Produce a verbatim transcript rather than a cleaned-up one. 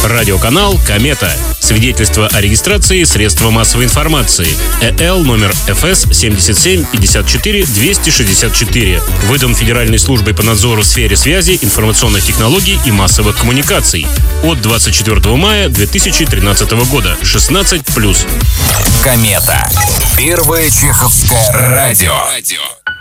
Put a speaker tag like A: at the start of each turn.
A: Радиоканал «Комета». Свидетельство о регистрации средства массовой информации. ЭЛ номер эф эс семьдесят семь пятьдесят четыре двести шестьдесят четыре. Выдан Федеральной службой по надзору в сфере связи, информационных технологий и массовых коммуникаций. От двадцать четвёртого мая две тысячи тринадцатого года. шестнадцать плюс.
B: «Комета». Первое чеховское радио.